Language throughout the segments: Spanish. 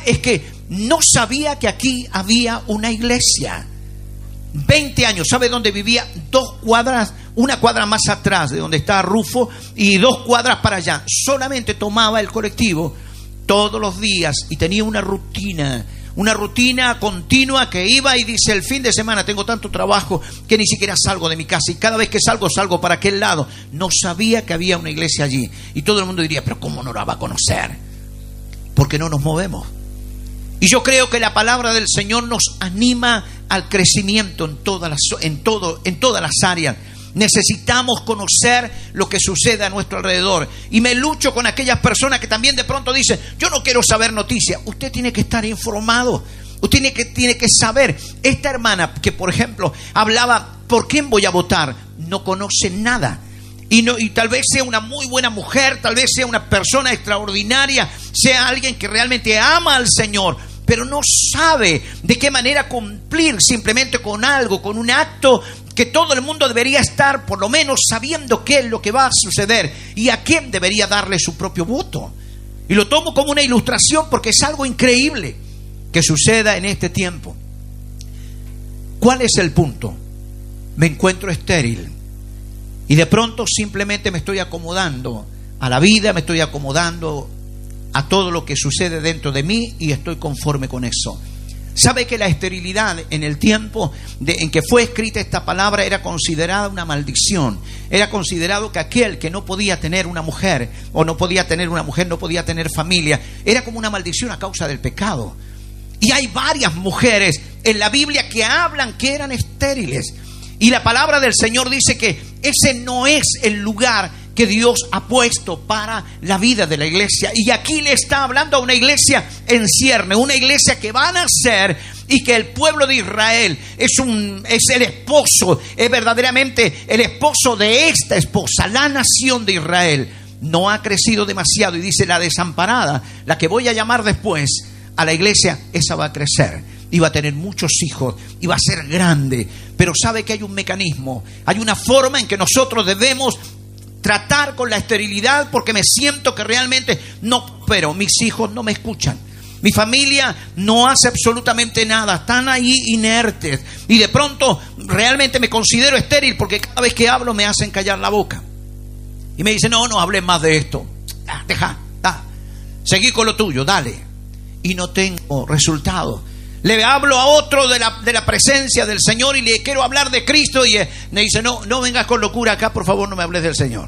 es que no sabía que aquí había una iglesia. 20 años, ¿sabe dónde vivía? 2 cuadras, una cuadra más atrás de donde está Rufo y 2 cuadras para allá. Solamente tomaba el colectivo todos los días y tenía una rutina continua que iba y dice: el fin de semana tengo tanto trabajo que ni siquiera salgo de mi casa, y cada vez que salgo para aquel lado. No sabía que había una iglesia allí. Y todo el mundo diría: pero ¿cómo no la va a conocer? Porque no nos movemos. Y yo creo que la palabra del Señor nos anima al crecimiento en todas las áreas. Necesitamos conocer lo que sucede a nuestro alrededor. Y me lucho con aquellas personas que también de pronto dicen: yo no quiero saber noticias. Usted tiene que estar informado. Usted tiene que saber. Esta hermana que, por ejemplo, hablaba: ¿por quién voy a votar? No conoce nada. Y tal vez sea una muy buena mujer, tal vez sea una persona extraordinaria, sea alguien que realmente ama al Señor, pero no sabe de qué manera cumplir simplemente con algo, con un acto que todo el mundo debería estar por lo menos sabiendo qué es lo que va a suceder y a quién debería darle su propio voto. Y lo tomo como una ilustración porque es algo increíble que suceda en este tiempo. ¿Cuál es el punto? Me encuentro estéril y de pronto simplemente me estoy acomodando a la vida, me estoy acomodando a todo lo que sucede dentro de mí y estoy conforme con eso. ¿Sabe que la esterilidad en el tiempo en que fue escrita esta palabra era considerada una maldición? Era considerado que aquel que no podía tener una mujer, o no podía tener una mujer, no podía tener familia, era como una maldición a causa del pecado. Y hay varias mujeres en la Biblia que hablan que eran estériles. Y la palabra del Señor dice que ese no es el lugar que Dios ha puesto para la vida de la iglesia. Y aquí le está hablando a una iglesia en cierne, una iglesia que va a nacer, y que el pueblo de Israel es el esposo, es verdaderamente el esposo de esta esposa. La nación de Israel no ha crecido demasiado, y dice: la desamparada, la que voy a llamar después a la iglesia, esa va a crecer y va a tener muchos hijos y va a ser grande. Pero sabe que hay un mecanismo, hay una forma en que nosotros debemos tratar con la esterilidad, porque me siento que realmente no, pero mis hijos no me escuchan, mi familia no hace absolutamente nada, están ahí inertes, y de pronto realmente me considero estéril porque cada vez que hablo me hacen callar la boca y me dicen: no hables más de esto, seguí con lo tuyo, dale. Y no tengo resultados. Le hablo a otro de la presencia del Señor y le quiero hablar de Cristo, y me dice: no vengas con locura acá, por favor, no me hables del Señor.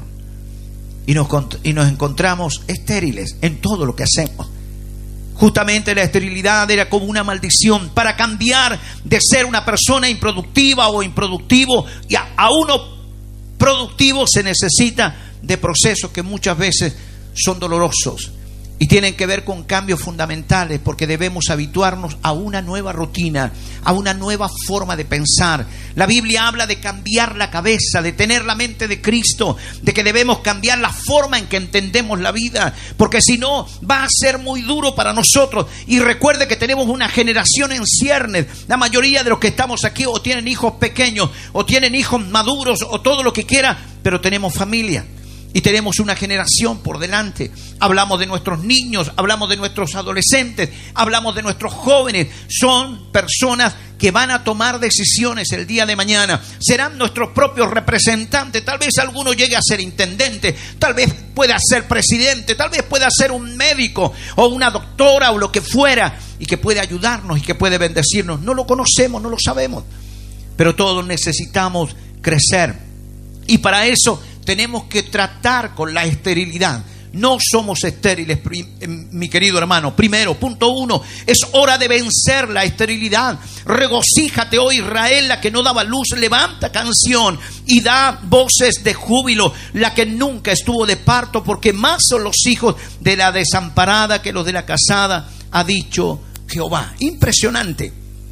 Y nos encontramos estériles en todo lo que hacemos. Justamente la esterilidad era como una maldición. Para cambiar de ser una persona improductiva o improductivo y a uno productivo, se necesita de procesos que muchas veces son dolorosos y tienen que ver con cambios fundamentales, porque debemos habituarnos a una nueva rutina, a una nueva forma de pensar. La Biblia habla de cambiar la cabeza, de tener la mente de Cristo, de que debemos cambiar la forma en que entendemos la vida, porque si no va a ser muy duro para nosotros. Y recuerde que tenemos una generación en ciernes. La mayoría de los que estamos aquí o tienen hijos pequeños, o tienen hijos maduros, o todo lo que quiera, pero tenemos familia. Y tenemos una generación por delante. Hablamos de nuestros niños, hablamos de nuestros adolescentes, hablamos de nuestros jóvenes. Son personas que van a tomar decisiones el día de mañana. Serán nuestros propios representantes. Tal vez alguno llegue a ser intendente, tal vez pueda ser presidente, tal vez pueda ser un médico o una doctora o lo que fuera, y que puede ayudarnos y que puede bendecirnos. No lo conocemos, no lo sabemos, pero todos necesitamos crecer. Y para eso tenemos que tratar con la esterilidad. No somos estériles, mi querido hermano. Primero, punto 1, es hora de vencer la esterilidad. Regocíjate, oh Israel, la que no daba luz, levanta canción y da voces de júbilo, la que nunca estuvo de parto, porque más son los hijos de la desamparada que los de la casada, ha dicho Jehová. Impresionante.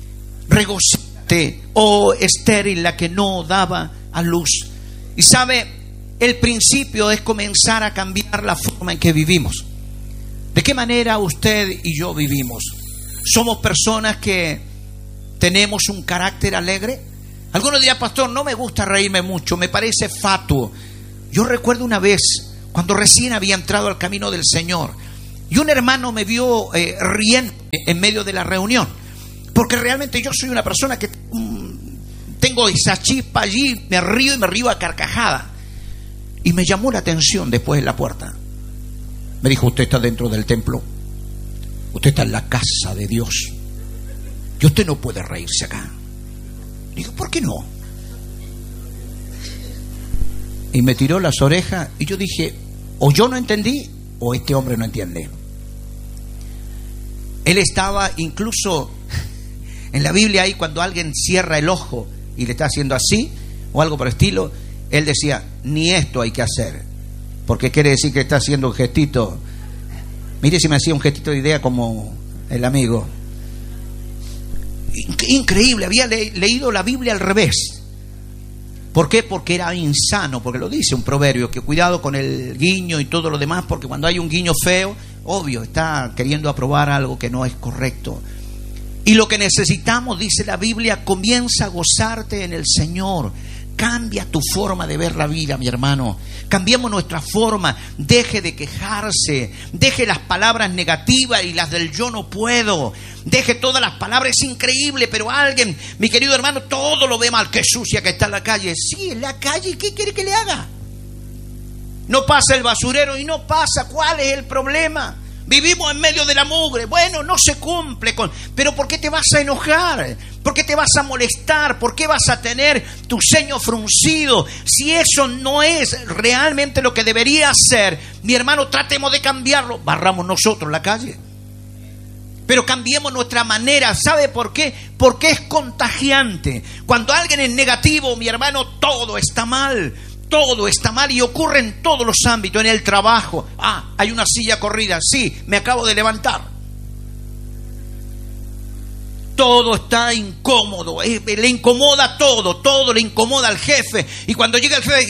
Regocíjate, oh estéril, la que no daba a luz. Y sabe, el principio es comenzar a cambiar la forma en que vivimos. ¿De qué manera usted y yo vivimos? ¿Somos personas que tenemos un carácter alegre? Algunos dirán: pastor, no me gusta reírme mucho, me parece fatuo. Yo recuerdo una vez, cuando recién había entrado al camino del Señor, Y un hermano me vio riendo en medio de la reunión, porque realmente yo soy una persona que tengo esa chispa allí, me río a carcajada. Y me llamó la atención después en la puerta. Me dijo: usted está dentro del templo, usted está en la casa de Dios, y usted no puede reírse acá. Digo: ¿por qué no? Y me tiró las orejas y yo dije: o yo no entendí o este hombre no entiende. Él estaba incluso en la Biblia, ahí cuando alguien cierra el ojo y le está haciendo así o algo por el estilo, él decía: ni esto hay que hacer, porque quiere decir que está haciendo un gestito. Mire si me hacía un gestito de idea como el amigo. Increíble, había leído la Biblia al revés. ¿Por qué? Porque era insano, porque lo dice un proverbio, que cuidado con el guiño y todo lo demás, porque cuando hay un guiño feo, obvio, está queriendo aprobar algo que no es correcto. Y lo que necesitamos, dice la Biblia, comienza a gozarte en el Señor. Cambia tu forma de ver la vida, mi hermano. Cambiemos nuestra forma. Deje de quejarse. Deje las palabras negativas y las del yo no puedo. Deje todas las palabras. Es increíble, pero alguien, mi querido hermano, todo lo ve mal. Qué sucia que está en la calle. Sí, en la calle. ¿Qué quiere que le haga? No pasa el basurero y no pasa. ¿Cuál es el problema? Vivimos en medio de la mugre. Bueno, no se cumple con... Pero ¿por qué te vas a enojar? ¿Por qué te vas a molestar? ¿Por qué vas a tener tu ceño fruncido? Si eso no es realmente lo que debería ser, mi hermano, tratemos de cambiarlo. Barramos nosotros la calle, pero cambiemos nuestra manera. ¿Sabe por qué? Porque es contagiante. Cuando alguien es negativo, mi hermano, todo está mal. Todo está mal y ocurre en todos los ámbitos. En el trabajo: hay una silla corrida. Sí, me acabo de levantar. Todo está incómodo. Le incomoda todo le incomoda al jefe. Y cuando llega el jefe,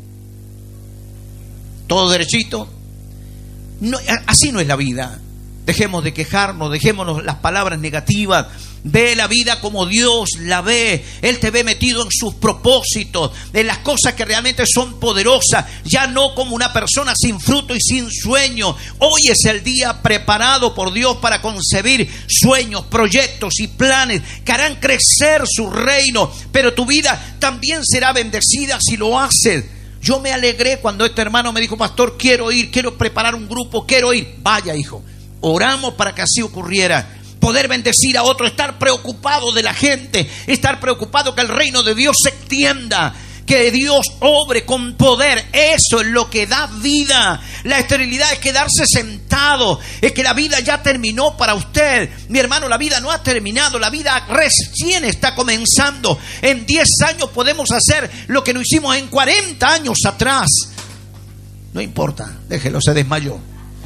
todo derechito. No, así no es la vida. Dejemos de quejarnos, dejémonos las palabras negativas. Ve la vida como Dios la ve. Él te ve metido en sus propósitos, en las cosas que realmente son poderosas, ya no como una persona sin fruto y sin sueño. Hoy es el día preparado por Dios para concebir sueños, proyectos y planes que harán crecer su reino. Pero tu vida también será bendecida si lo haces. Yo me alegré cuando este hermano me dijo: pastor, quiero ir, quiero preparar un grupo, quiero ir. Vaya, hijo, oramos para que así ocurriera. Poder bendecir a otro, estar preocupado de la gente, estar preocupado que el reino de Dios se extienda, que Dios obre con poder. Eso es lo que da vida. La esterilidad es quedarse sentado, es que la vida ya terminó para usted. Mi hermano, la vida no ha terminado, la vida recién está comenzando. En 10 años podemos hacer lo que no hicimos en 40 años atrás. No importa, déjelo, se desmayó.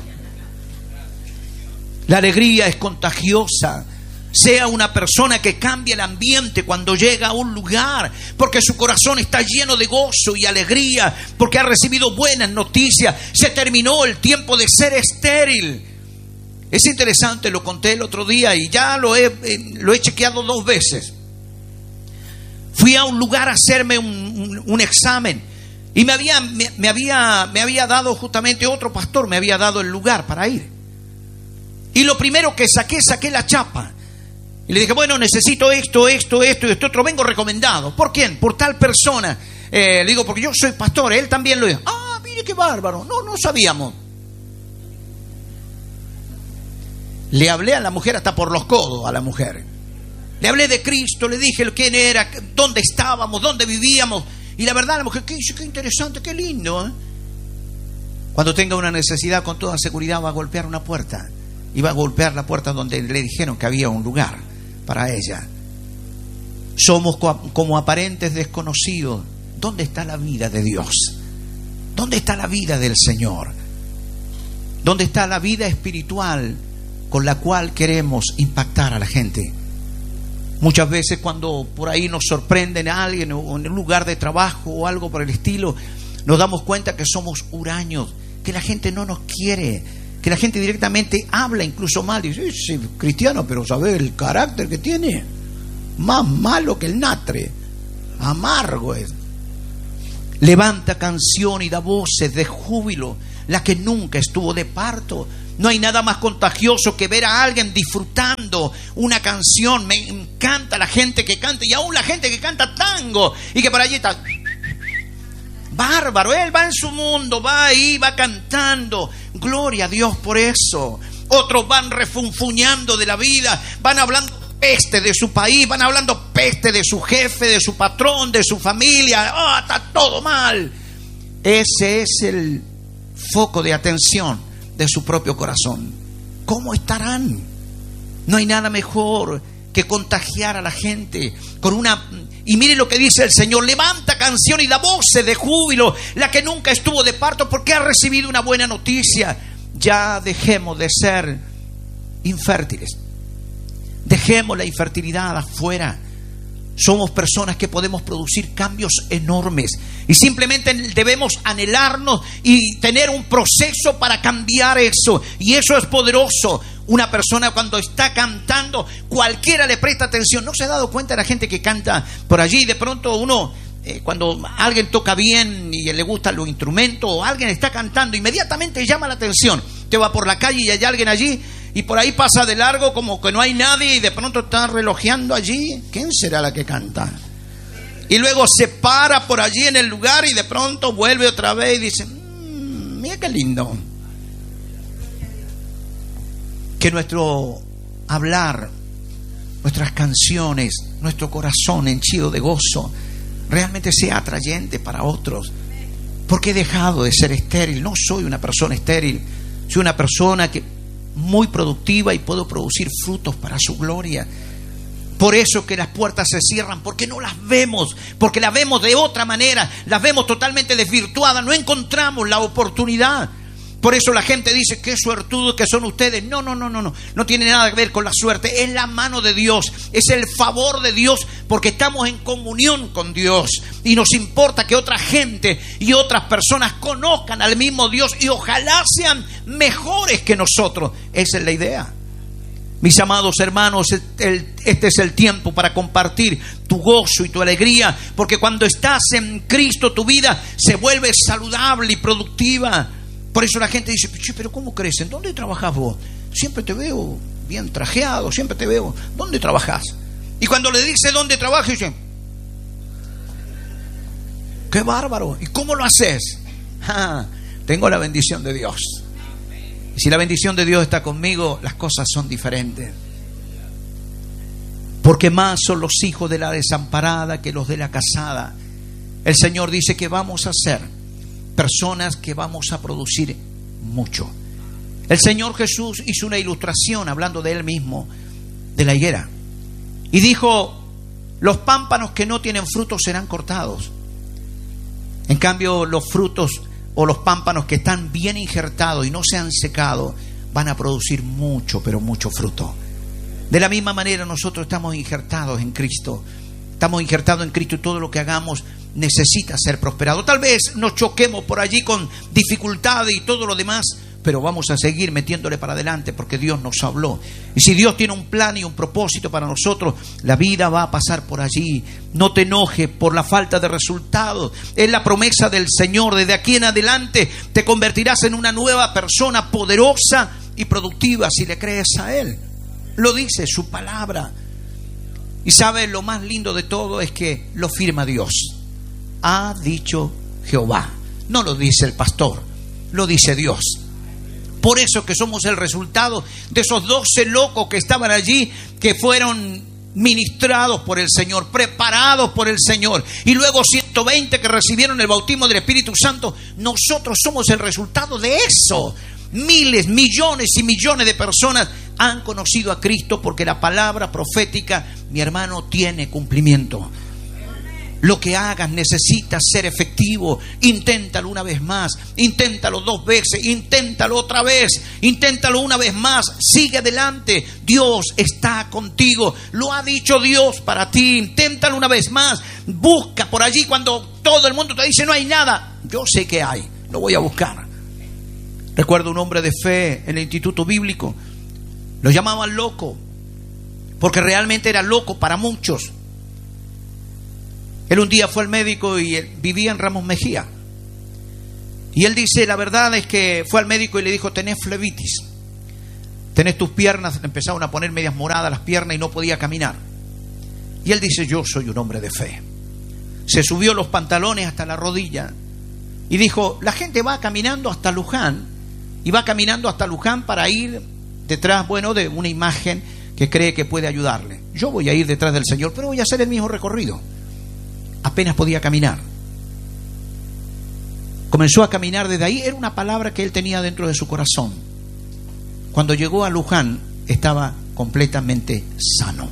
La alegría es contagiosa. Sea una persona que cambie el ambiente cuando llega a un lugar, porque su corazón está lleno de gozo y alegría, porque ha recibido buenas noticias. Se terminó el tiempo de ser estéril. Es interesante, lo conté el otro día y ya lo he chequeado 2 veces. Fui a un lugar a hacerme un examen y me había dado justamente otro pastor, me había dado el lugar para ir. Y lo primero que saqué la chapa. Y le dije: bueno, necesito esto y esto otro. Vengo recomendado. ¿Por quién? Por tal persona. Le digo: porque yo soy pastor. Él también lo es. Mire qué bárbaro. No sabíamos. Le hablé a la mujer hasta por los codos, a la mujer. Le hablé de Cristo, le dije quién era, dónde estábamos, dónde vivíamos. Y la verdad, la mujer: qué interesante, qué lindo. Cuando tenga una necesidad, con toda seguridad va a golpear una puerta. Y va a golpear la puerta donde le dijeron que había un lugar para ella. Somos como aparentes desconocidos. ¿Dónde está la vida de Dios? ¿Dónde está la vida del Señor? ¿Dónde está la vida espiritual con la cual queremos impactar a la gente? Muchas veces cuando por ahí nos sorprenden a alguien o en un lugar de trabajo o algo por el estilo, nos damos cuenta que somos huraños, que la gente no nos quiere, que la gente directamente habla incluso mal. Dice: sí, cristiano, pero ¿sabe el carácter que tiene? Más malo que el natre, amargo es. Levanta canción y da voces de júbilo la que nunca estuvo de parto. No hay nada más contagioso que ver a alguien disfrutando una canción. Me encanta la gente que canta, y aún la gente que canta tango y que por allí está bárbaro. Él va en su mundo, va ahí, va cantando. Gloria a Dios por eso. Otros van refunfuñando de la vida, van hablando peste de su país, van hablando peste de su jefe, de su patrón, de su familia. ¡Oh, está todo mal! Ese es el foco de atención de su propio corazón. ¿Cómo estarán? No hay nada mejor que contagiar a la gente con una... Y mire lo que dice el Señor: levanta canción y da voces de júbilo la que nunca estuvo de parto, porque ha recibido una buena noticia. Ya dejemos de ser infértiles. Dejemos la infertilidad afuera. Somos personas que podemos producir cambios enormes y simplemente debemos anhelarnos y tener un proceso para cambiar eso. Y eso es poderoso. Una persona cuando está cantando, cualquiera le presta atención. ¿No se ha dado cuenta de la gente que canta por allí? De pronto uno, cuando alguien toca bien y le gustan los instrumentos, o alguien está cantando, inmediatamente llama la atención. Te va por la calle y hay alguien allí, y por ahí pasa de largo como que no hay nadie, y de pronto está relojeando allí. ¿Quién será la que canta? Y luego se para por allí en el lugar y de pronto vuelve otra vez y dice: mira qué lindo. Que nuestro hablar, nuestras canciones, nuestro corazón henchido de gozo realmente sea atrayente para otros. Porque he dejado de ser estéril. No soy una persona estéril, soy una persona muy productiva y puedo producir frutos para su gloria. Por eso que las puertas se cierran, porque no las vemos, porque las vemos de otra manera, las vemos totalmente desvirtuadas, no encontramos la oportunidad. Por eso la gente dice: qué suertudos que son ustedes. No tiene nada que ver con la suerte. Es la mano de Dios, es el favor de Dios, porque estamos en comunión con Dios y nos importa que otra gente y otras personas conozcan al mismo Dios y ojalá sean mejores que nosotros. Esa es la idea. Mis amados hermanos, este es el tiempo para compartir tu gozo y tu alegría, porque cuando estás en Cristo tu vida se vuelve saludable y productiva. Por eso la gente dice: pero ¿cómo crees? ¿En dónde trabajas vos? Siempre te veo bien trajeado, siempre te veo. ¿Dónde trabajas? Y cuando le dice dónde trabajas, dice: ¡qué bárbaro! ¿Y cómo lo haces? Tengo la bendición de Dios. Y si la bendición de Dios está conmigo, las cosas son diferentes. Porque más son los hijos de la desamparada que los de la casada. El Señor dice que vamos a ser personas que vamos a producir mucho. El Señor Jesús hizo una ilustración hablando de Él mismo, de la higuera, y dijo: los pámpanos que no tienen frutos serán cortados. En cambio, los frutos o los pámpanos que están bien injertados y no se han secado van a producir mucho, pero mucho fruto. De la misma manera nosotros estamos injertados en Cristo. Estamos injertados en Cristo y todo lo que hagamos necesita ser prosperado. Tal vez nos choquemos por allí con dificultades y todo lo demás, pero vamos a seguir metiéndole para adelante porque Dios nos habló. Y si Dios tiene un plan y un propósito para nosotros, la vida va a pasar por allí. No te enojes por la falta de resultados. Es la promesa del Señor. Desde aquí en adelante te convertirás en una nueva persona poderosa y productiva si le crees a Él. Lo dice su palabra. Y sabe, lo más lindo de todo es que lo firma Dios. Ha dicho Jehová. No lo dice el pastor, lo dice Dios. Por eso que somos el resultado de esos 12 locos que estaban allí, que fueron ministrados por el Señor, preparados por el Señor, y luego 120 que recibieron el bautismo del Espíritu Santo. Nosotros somos el resultado de eso. Miles, millones y millones de personas han conocido a Cristo porque la palabra profética, mi hermano, tiene cumplimiento. Lo que hagas necesita ser efectivo. Inténtalo una vez más, inténtalo 2 veces, inténtalo otra vez, inténtalo una vez más. Sigue adelante, Dios está contigo. Lo ha dicho Dios para ti. Inténtalo una vez más. Busca por allí cuando todo el mundo te dice no hay nada. Yo sé que hay, lo voy a buscar. Recuerdo un hombre de fe en el instituto bíblico. Lo llamaban loco porque realmente era loco para muchos. Él un día fue al médico y vivía en Ramos Mejía. Y él dice, la verdad es que fue al médico y le dijo, tenés flebitis. tenés tus piernas, le empezaron a poner medias moradas las piernas y no podía caminar. Y él dice, yo soy un hombre de fe. Se subió los pantalones hasta la rodilla y dijo, la gente va caminando hasta Luján, y va caminando hasta Luján para ir detrás, de una imagen que cree que puede ayudarle. Yo voy a ir detrás del Señor, pero voy a hacer el mismo recorrido. Apenas podía caminar. Comenzó a caminar desde ahí, era una palabra que él tenía dentro de su corazón. Cuando llegó a Luján, estaba completamente sano.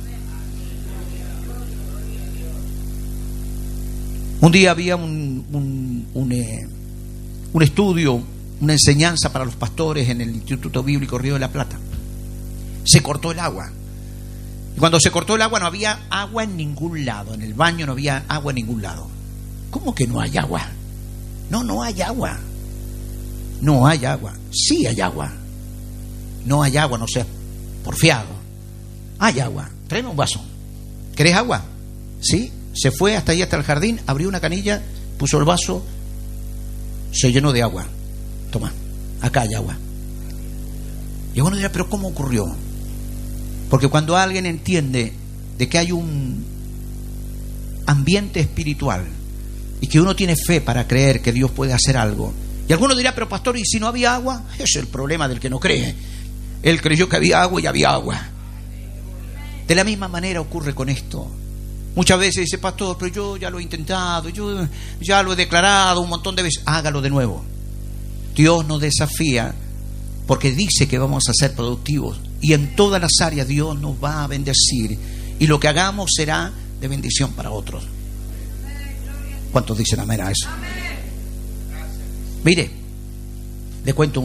Un día había un estudio, una enseñanza para los pastores en el Instituto Bíblico Río de la Plata. Se cortó el agua. Y cuando se cortó el agua no había agua en ningún lado. En el baño no había agua en ningún lado. ¿Cómo que no hay agua? No hay agua. No hay agua. Sí hay agua. No hay agua, no seas porfiado. Hay agua. Tráeme un vaso. ¿Querés agua? Sí. Se fue hasta ahí, hasta el jardín, abrió una canilla, puso el vaso, se llenó de agua. Toma, acá hay agua. Y uno dirá, pero ¿cómo ocurrió? Porque cuando alguien entiende de que hay un ambiente espiritual y que uno tiene fe para creer que Dios puede hacer algo, y alguno dirá, pero pastor, ¿y si no había agua? Ese es el problema del que no cree. Él creyó que había agua y había agua. De la misma manera ocurre con esto. Muchas veces dice, pastor, pero yo ya lo he intentado, yo ya lo he declarado un montón de veces. Hágalo de nuevo. Dios nos desafía porque dice que vamos a ser productivos, y en todas las áreas Dios nos va a bendecir, y lo que hagamos será de bendición para otros. ¿Cuántos dicen amén a eso? Mire, le cuento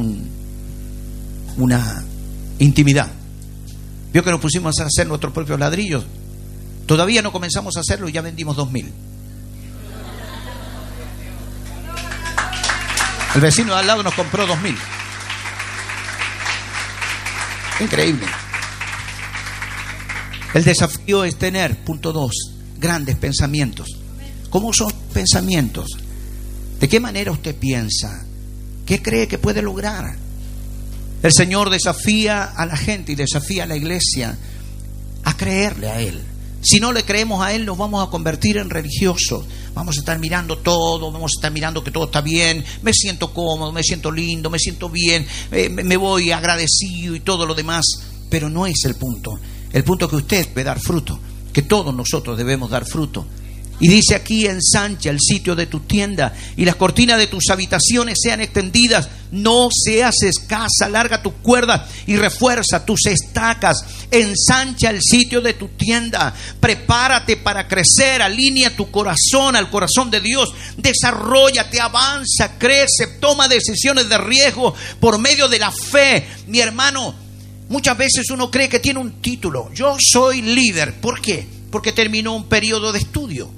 una intimidad. Vio que nos pusimos a hacer nuestros propios ladrillos. Todavía no comenzamos a hacerlo y ya vendimos 2.000. El vecino de al lado nos compró 2.000. Increíble. El desafío es tener, punto 2, grandes pensamientos. ¿Cómo son pensamientos? ¿De qué manera usted piensa? ¿Qué cree que puede lograr? El Señor desafía a la gente y desafía a la iglesia a creerle a Él. Si no le creemos a Él, nos vamos a convertir en religiosos. Vamos a estar mirando todo, vamos a estar mirando que todo está bien. Me siento cómodo, me siento lindo, me siento bien, me voy agradecido y todo lo demás. Pero no es el punto. El punto es que usted debe dar fruto, que todos nosotros debemos dar fruto. Y dice aquí, ensancha el sitio de tu tienda y las cortinas de tus habitaciones sean extendidas. No seas escasa, larga tus cuerdas y refuerza tus estacas. Ensancha el sitio de tu tienda. Prepárate para crecer, alinea tu corazón al corazón de Dios. Desarróllate, avanza, crece, toma decisiones de riesgo por medio de la fe. Mi hermano, muchas veces uno cree que tiene un título. Yo soy líder. ¿Por qué? Porque terminó un periodo de estudio.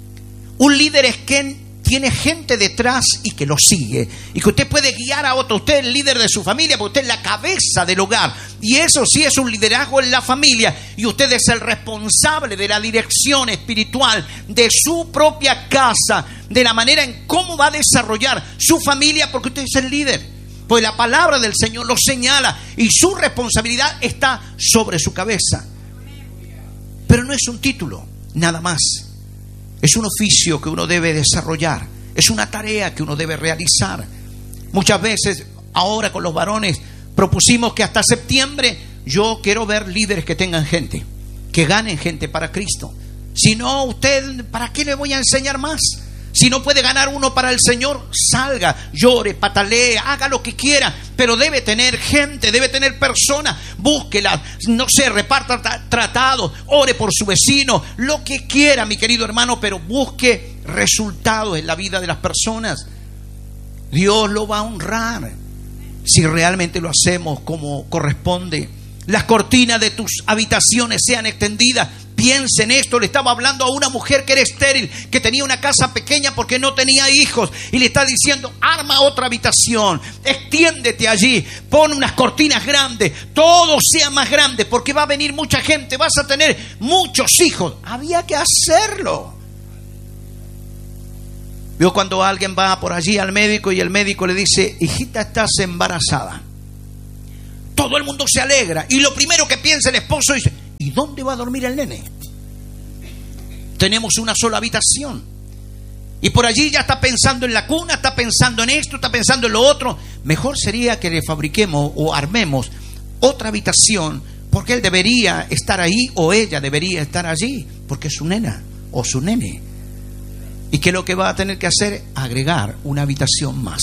Un líder es quien tiene gente detrás y que lo sigue, y que usted puede guiar a otro. Usted es el líder de su familia porque usted es la cabeza del hogar, y eso sí es un liderazgo en la familia, y usted es el responsable de la dirección espiritual de su propia casa, de la manera en cómo va a desarrollar su familia, porque usted es el líder. Pues la palabra del Señor lo señala y su responsabilidad está sobre su cabeza. Pero no es un título, nada más. Es un oficio que uno debe desarrollar. Es una tarea que uno debe realizar. Muchas veces, ahora con los varones, propusimos que hasta septiembre yo quiero ver líderes que tengan gente, que ganen gente para Cristo. Si no, usted, ¿para qué le voy a enseñar más? Si no puede ganar uno para el Señor, salga, llore, patalee, haga lo que quiera, pero debe tener gente, debe tener personas, búsquela, no sé, reparta tratados, ore por su vecino, lo que quiera, mi querido hermano, pero busque resultados en la vida de las personas. Dios lo va a honrar si realmente lo hacemos como corresponde. Las cortinas de tus habitaciones sean extendidas. Piensa en esto. Le estaba hablando a una mujer que era estéril, que tenía una casa pequeña porque no tenía hijos, y le está diciendo, arma otra habitación, extiéndete allí, pon unas cortinas grandes, todo sea más grande, porque va a venir mucha gente, vas a tener muchos hijos. Había que hacerlo. Vio cuando alguien va por allí al médico y el médico le dice, hijita, estás embarazada. Todo el mundo se alegra. Y lo primero que piensa el esposo dice: ¿y dónde va a dormir el nene? Tenemos una sola habitación. Y por allí ya está pensando en la cuna, está pensando en esto, está pensando en lo otro. Mejor sería que le fabriquemos o armemos otra habitación, porque él debería estar ahí o ella debería estar allí, porque es su nena o su nene. ¿Y qué es lo que va a tener que hacer? Agregar una habitación más.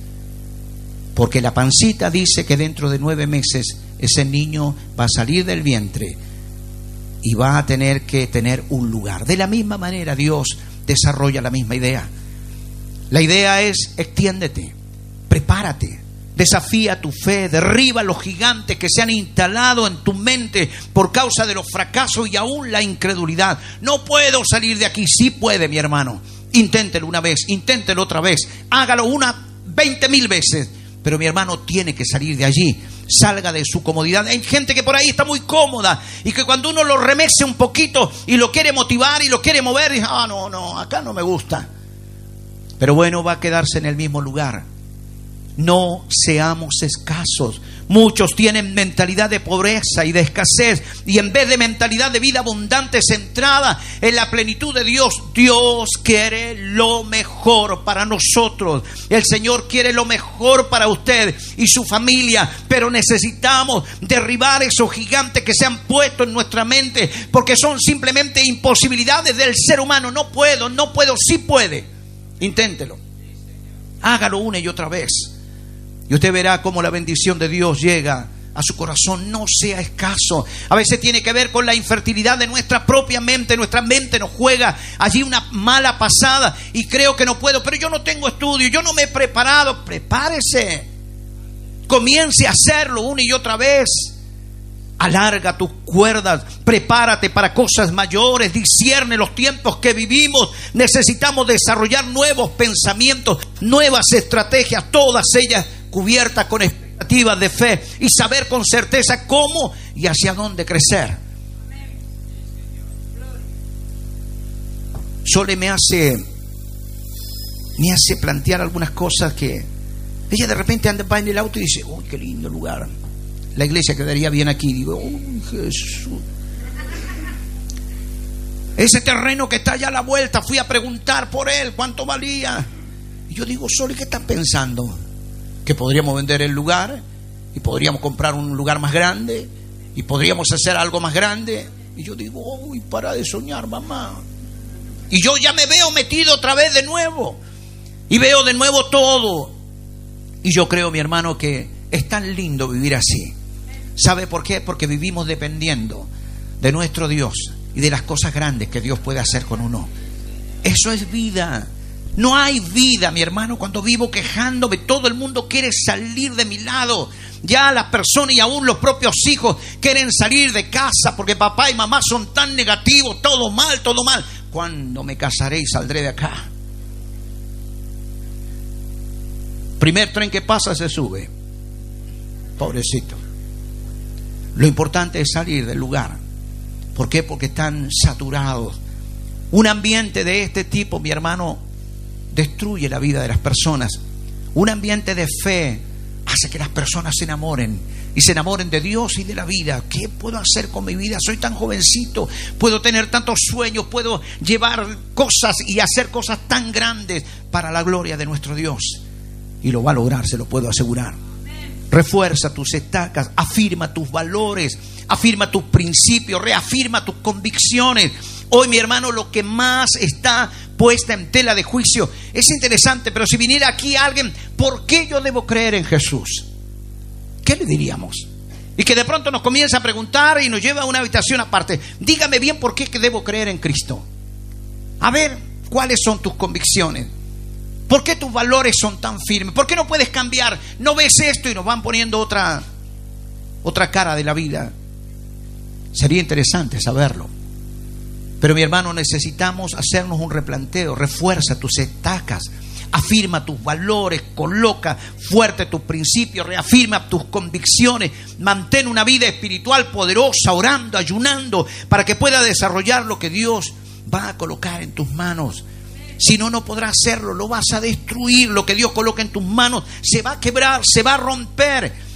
Porque la pancita dice que dentro de 9 meses ese niño va a salir del vientre y va a tener que tener un lugar. De la misma manera Dios desarrolla la misma idea. La idea es: extiéndete, prepárate, desafía tu fe, derriba los gigantes que se han instalado en tu mente por causa de los fracasos y aún la incredulidad. No puedo salir de aquí. Sí puede, mi hermano. Inténtelo una vez, inténtelo otra vez, hágalo 20,000 veces. Pero mi hermano tiene que salir de allí. Salga de su comodidad. Hay gente que por ahí está muy cómoda y que cuando uno lo remece un poquito y lo quiere motivar y lo quiere mover, dice: no, acá no me gusta. Pero bueno, va a quedarse en el mismo lugar. No seamos escasos. Muchos tienen mentalidad de pobreza y de escasez, y en vez de mentalidad de vida abundante centrada en la plenitud de Dios, Dios quiere lo mejor para nosotros. El Señor quiere lo mejor para usted y su familia, pero necesitamos derribar esos gigantes que se han puesto en nuestra mente, porque son simplemente imposibilidades del ser humano. No puedo, sí puede. Inténtelo. Hágalo una y otra vez. Y usted verá cómo la bendición de Dios llega a su corazón. No sea escaso. A veces tiene que ver con la infertilidad de nuestra propia mente. Nuestra mente nos juega allí una mala pasada y creo que no puedo, pero yo no tengo estudio, yo no me he preparado. Prepárese. Comience a hacerlo una y otra vez. Alarga tus cuerdas, prepárate para cosas mayores, discierne los tiempos que vivimos. Necesitamos desarrollar nuevos pensamientos, nuevas estrategias, todas ellas cubiertas con expectativas de fe y saber con certeza cómo y hacia dónde crecer. Sole me hace plantear algunas cosas que ella de repente va en el auto y dice: uy, qué lindo lugar, la iglesia quedaría bien aquí. Digo: uy, Jesús, ese terreno que está allá a la vuelta, fui a preguntar por él, cuánto valía. Y yo digo: Sole, ¿qué estás pensando? Que podríamos vender el lugar y podríamos comprar un lugar más grande y podríamos hacer algo más grande. Y yo digo: uy, para de soñar, mamá. Y yo ya me veo metido otra vez de nuevo y veo de nuevo todo. Y yo creo, mi hermano, que es tan lindo vivir así. ¿Sabe por qué? Porque vivimos dependiendo de nuestro Dios y de las cosas grandes que Dios puede hacer con uno. Eso es vida. No hay vida, mi hermano, cuando vivo quejándome. Todo el mundo quiere salir de mi lado. Ya las personas y aún los propios hijos quieren salir de casa porque papá y mamá son tan negativos. Todo mal, todo mal. ¿Cuándo me casaré y saldré de acá? Primer tren que pasa se sube. Pobrecito. Lo importante es salir del lugar. ¿Por qué? Porque están saturados. Un ambiente de este tipo, mi hermano, destruye la vida de las personas. Un ambiente de fe hace que las personas se enamoren y se enamoren de Dios y de la vida. ¿Qué puedo hacer con mi vida? Soy tan jovencito, puedo tener tantos sueños, puedo llevar cosas y hacer cosas tan grandes para la gloria de nuestro Dios. Y lo va a lograr, se lo puedo asegurar. Refuerza tus estacas, afirma tus valores, afirma tus principios, reafirma tus convicciones. Hoy, mi hermano, lo que más está puesta en tela de juicio es interesante, pero si viniera aquí alguien: ¿por qué yo debo creer en Jesús? ¿Qué le diríamos? Y que de pronto nos comienza a preguntar y nos lleva a una habitación aparte. Dígame bien por qué que debo creer en Cristo. A ver, ¿cuáles son tus convicciones? ¿Por qué tus valores son tan firmes? ¿Por qué no puedes cambiar? ¿No ves esto? Y nos van poniendo otra cara de la vida. Sería interesante saberlo. Pero mi hermano, necesitamos hacernos un replanteo. Refuerza tus estacas, afirma tus valores, coloca fuerte tus principios, reafirma tus convicciones, mantén una vida espiritual poderosa, orando, ayunando, para que pueda desarrollar lo que Dios va a colocar en tus manos. Si no, no podrás hacerlo, lo vas a destruir. Lo que Dios coloca en tus manos se va a quebrar, se va a romper.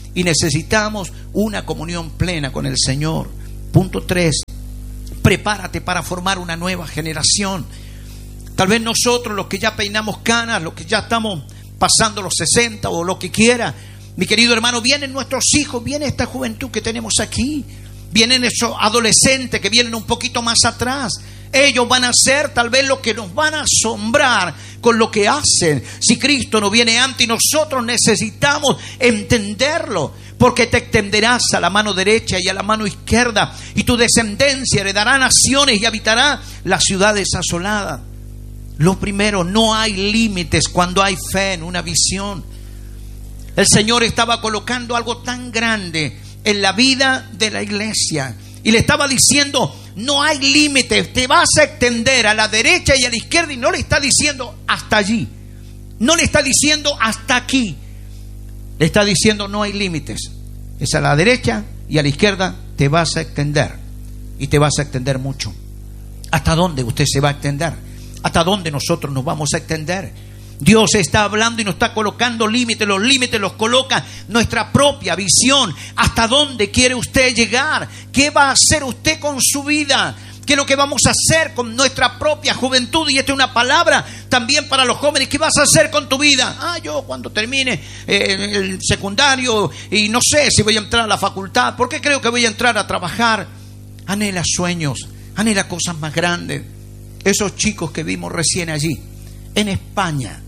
y necesitamos una comunión plena con el Señor. Punto 3, prepárate para formar una nueva generación. Tal vez nosotros, los que ya peinamos canas, los que ya estamos pasando los 60 o lo que quiera, mi querido hermano, vienen nuestros hijos, viene esta juventud que tenemos aquí, vienen esos adolescentes que vienen un poquito más atrás. Ellos van a hacer tal vez lo que nos van a asombrar con lo que hacen. Si Cristo no viene antes, y nosotros necesitamos entenderlo, porque te extenderás a la mano derecha y a la mano izquierda, y tu descendencia heredará naciones y habitará las ciudades asoladas. Lo primero, no hay límites cuando hay fe en una visión. El Señor estaba colocando algo tan grande en la vida de la iglesia y le estaba diciendo: no hay límites, te vas a extender a la derecha y a la izquierda. Y no le está diciendo hasta allí, no le está diciendo hasta aquí, le está diciendo no hay límites, es a la derecha y a la izquierda te vas a extender, y te vas a extender mucho. ¿Hasta dónde usted se va a extender? ¿Hasta dónde nosotros nos vamos a extender? Dios está hablando y nos está colocando límites. Los límites los coloca nuestra propia visión. ¿Hasta dónde quiere usted llegar? ¿Qué va a hacer usted con su vida? ¿Qué es lo que vamos a hacer con nuestra propia juventud? Y esta es una palabra también para los jóvenes. ¿Qué vas a hacer con tu vida? Yo cuando termine el secundario y no sé si voy a entrar a la facultad, porque creo que voy a entrar a trabajar. Anhela sueños, anhela cosas más grandes. Esos chicos que vimos recién allí, en España.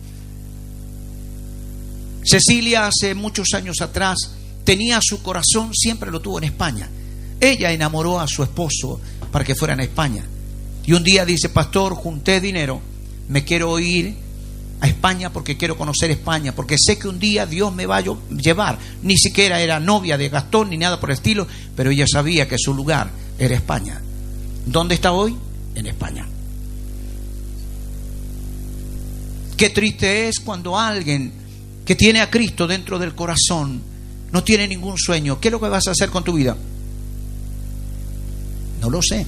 Cecilia hace muchos años atrás tenía su corazón, siempre lo tuvo en España. Ella enamoró a su esposo para que fueran a España. Y un día dice: pastor, junté dinero, me quiero ir a España porque quiero conocer España, porque sé que un día Dios me va a llevar. Ni siquiera era novia de Gastón ni nada por el estilo, pero ella sabía que su lugar era España. ¿Dónde está hoy? En España. Qué triste es cuando alguien que tiene a Cristo dentro del corazón no tiene ningún sueño. ¿Qué es lo que vas a hacer con tu vida? No lo sé.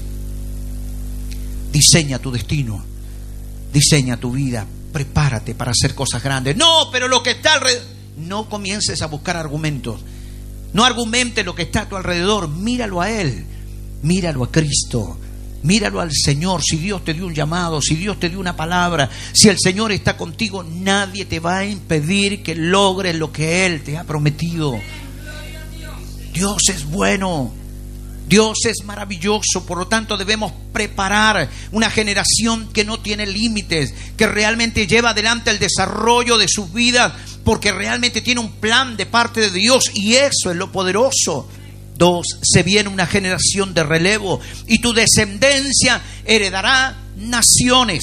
Diseña tu destino, diseña tu vida, prepárate para hacer cosas grandes. No, pero lo que está alrededor, no comiences a buscar argumentos. No argumentes lo que está a tu alrededor. Míralo a Él, míralo a Cristo. Míralo al Señor. Si Dios te dio un llamado, si Dios te dio una palabra, si el Señor está contigo, nadie te va a impedir que logres lo que Él te ha prometido. Dios es bueno, Dios es maravilloso. Por lo tanto, debemos preparar una generación que no tiene límites, que realmente lleva adelante el desarrollo de sus vidas, porque realmente tiene un plan de parte de Dios, y eso es lo poderoso. 2, se viene una generación de relevo, y tu descendencia heredará naciones.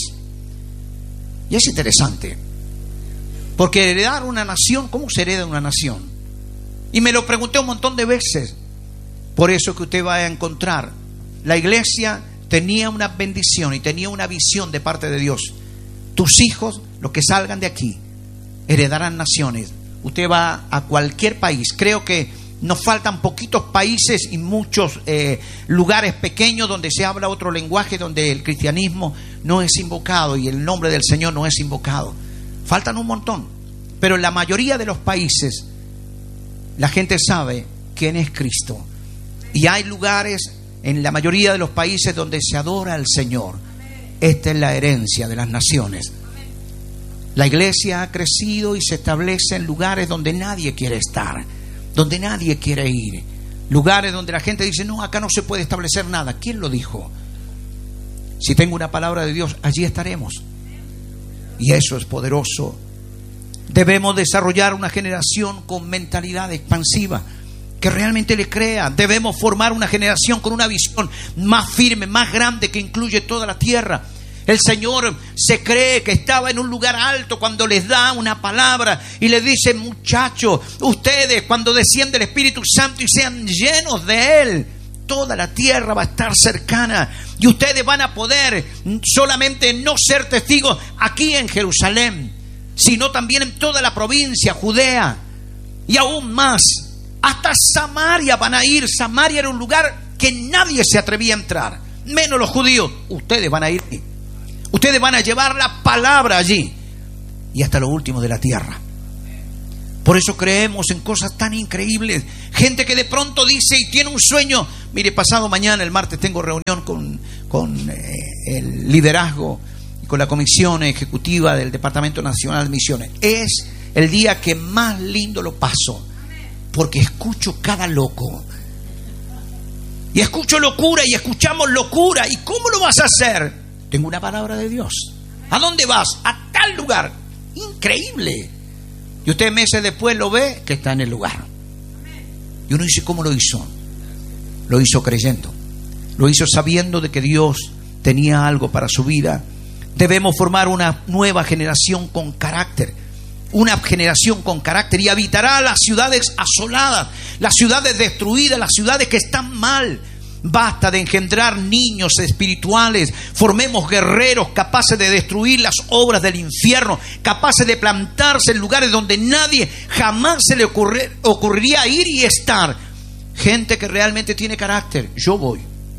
Y es interesante, porque heredar una nación, ¿cómo se hereda una nación? Y me lo pregunté un montón de veces. Por eso que usted va a encontrar, la iglesia tenía una bendición y tenía una visión de parte de Dios. Tus hijos, los que salgan de aquí, heredarán naciones. Usted va a cualquier país, creo que nos faltan poquitos países y muchos lugares pequeños donde se habla otro lenguaje, donde el cristianismo no es invocado y el nombre del Señor no es invocado. Faltan un montón, pero en la mayoría de los países la gente sabe quién es Cristo. Y hay lugares en la mayoría de los países donde se adora al Señor. Esta es la herencia de las naciones. La iglesia ha crecido y se establece en lugares donde nadie quiere estar, donde nadie quiere ir, lugares donde la gente dice: no, acá no se puede establecer nada. ¿Quién lo dijo? Si tengo una palabra de Dios, allí estaremos. Y eso es poderoso. Debemos desarrollar una generación con mentalidad expansiva, que realmente le crea. Debemos formar una generación con una visión más firme, más grande, que incluye toda la tierra. El Señor se cree que estaba en un lugar alto cuando les da una palabra y les dice: muchachos, ustedes cuando desciende el Espíritu Santo y sean llenos de Él, toda la tierra va a estar cercana y ustedes van a poder solamente no ser testigos aquí en Jerusalén, sino también en toda la provincia, Judea, y aún más, hasta Samaria van a ir. Samaria era un lugar que nadie se atrevía a entrar, menos los judíos. Ustedes van a ir, ustedes van a llevar la palabra allí y hasta lo último de la tierra. Por eso creemos en cosas tan increíbles. Gente que de pronto dice y tiene un sueño. Mire, pasado mañana, el martes, tengo reunión con el liderazgo y con la comisión ejecutiva del Departamento Nacional de Misiones. Es el día que más lindo lo paso, porque escucho cada loco. Y escucho locura y escuchamos locura. ¿Y cómo lo vas a hacer? Tengo una palabra de Dios. ¿A dónde vas? A tal lugar. Increíble. Y usted meses después lo ve que está en el lugar. Y uno dice, ¿cómo lo hizo? Lo hizo creyendo. Lo hizo sabiendo de que Dios tenía algo para su vida. Debemos formar una nueva generación con carácter. Una generación con carácter, y habitará las ciudades asoladas, las ciudades destruidas, las ciudades que están mal. Basta de engendrar niños espirituales. Formemos guerreros capaces de destruir las obras del infierno, capaces de plantarse en lugares donde nadie jamás se le ocurriría ir y estar. Gente que realmente tiene carácter. Yo voy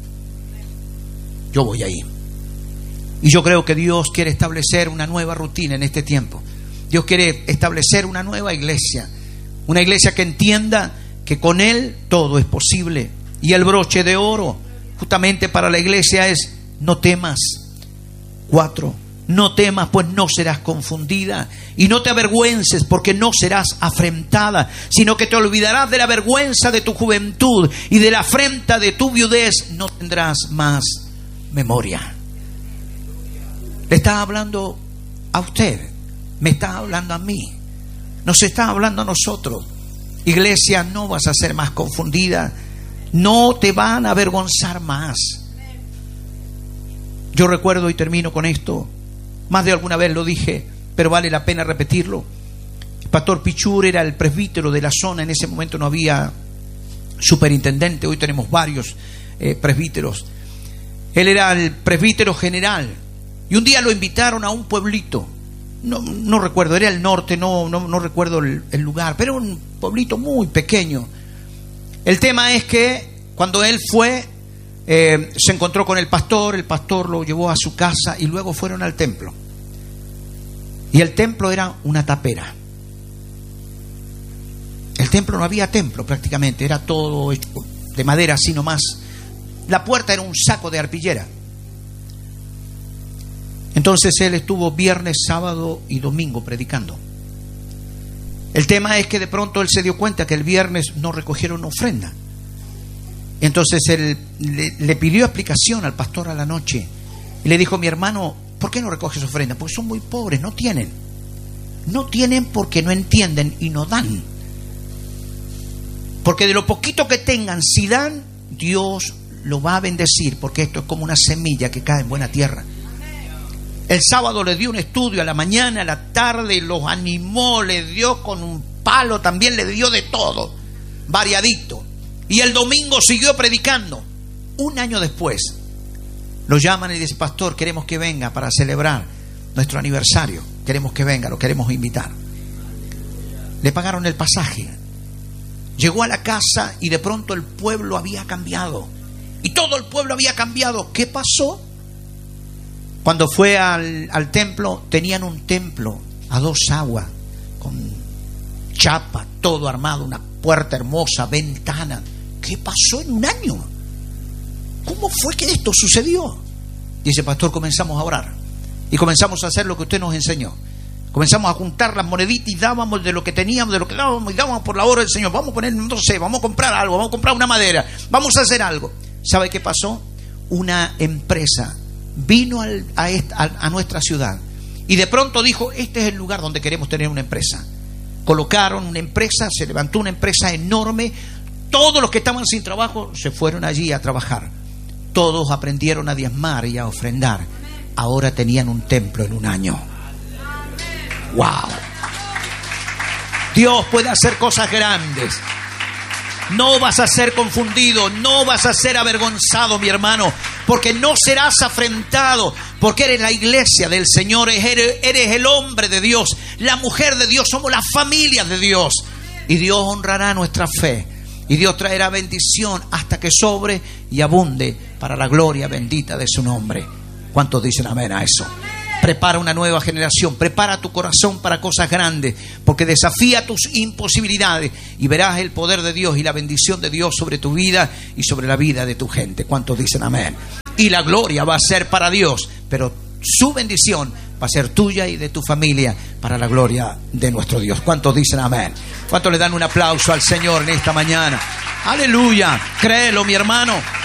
ahí. Y yo creo que Dios quiere establecer una nueva rutina en este tiempo. Dios quiere establecer una nueva iglesia. Una iglesia que entienda que con Él todo es posible. Y el broche de oro justamente para la iglesia es: no temas. 4. No temas, pues no serás confundida. Y no te avergüences, porque no serás afrentada, sino que te olvidarás de la vergüenza de tu juventud, y de la afrenta de tu viudez no tendrás más memoria. Le está hablando a usted. Me está hablando a mí. Nos está hablando a nosotros. Iglesia, no vas a ser más confundida. No te van a avergonzar más. Yo recuerdo, y termino con esto, más de alguna vez lo dije, pero vale la pena repetirlo. El pastor Pichur era el presbítero de la zona. En ese momento no había superintendente. Hoy tenemos varios presbíteros. Él era el presbítero general. Y un día lo invitaron a un pueblito. No recuerdo, era el norte, no recuerdo el lugar, pero un pueblito muy pequeño. El tema es que cuando él fue, se encontró con el pastor lo llevó a su casa y luego fueron al templo. Y el templo era una tapera. El templo no había templo prácticamente, era todo hecho de madera así nomás. La puerta era un saco de arpillera. Entonces él estuvo viernes, sábado y domingo predicando. El tema es que de pronto él se dio cuenta que el viernes no recogieron ofrenda. Entonces él le pidió explicación al pastor a la noche y le dijo: mi hermano, ¿por qué no recoges ofrenda? Porque son muy pobres, no tienen. No tienen porque no entienden y no dan. Porque de lo poquito que tengan, si dan, Dios lo va a bendecir, porque esto es como una semilla que cae en buena tierra. El sábado le dio un estudio a la mañana, a la tarde, los animó, le dio con un palo, también le dio de todo, variadito. Y el domingo siguió predicando. Un año después lo llaman y dicen: pastor, queremos que venga para celebrar nuestro aniversario. Queremos que venga, lo queremos invitar. Le pagaron el pasaje. Llegó a la casa y de pronto el pueblo había cambiado. Y todo el pueblo había cambiado. ¿Qué pasó? Cuando fue al templo, tenían un templo a 2 aguas, con chapa, todo armado, una puerta hermosa, ventana. ¿Qué pasó en un año? ¿Cómo fue que esto sucedió? Dice: pastor, comenzamos a orar y comenzamos a hacer lo que usted nos enseñó. Comenzamos a juntar las moneditas y dábamos de lo que teníamos, de lo que dábamos, y dábamos por la obra del Señor. Vamos a poner, no sé, vamos a comprar algo, vamos a comprar una madera, vamos a hacer algo. ¿Sabe qué pasó? Una empresa vino a nuestra ciudad y de pronto dijo: este es el lugar donde queremos tener una empresa. Colocaron una empresa, se levantó una empresa enorme. Todos los que estaban sin trabajo se fueron allí a trabajar. Todos aprendieron a diezmar y a ofrendar. Ahora tenían un templo en un año. ¡Wow! Dios puede hacer cosas grandes. No vas a ser confundido, no vas a ser avergonzado, mi hermano, porque no serás afrentado, porque eres la iglesia del Señor, eres el hombre de Dios, la mujer de Dios, somos la familia de Dios. Y Dios honrará nuestra fe, y Dios traerá bendición hasta que sobre y abunde para la gloria bendita de su nombre. ¿Cuántos dicen amén a eso? Prepara una nueva generación, prepara tu corazón para cosas grandes, porque desafía tus imposibilidades y verás el poder de Dios y la bendición de Dios sobre tu vida y sobre la vida de tu gente. ¿Cuántos dicen amén? Y la gloria va a ser para Dios, pero su bendición va a ser tuya y de tu familia para la gloria de nuestro Dios. ¿Cuántos dicen amén? ¿Cuántos le dan un aplauso al Señor en esta mañana? Aleluya, créelo, mi hermano.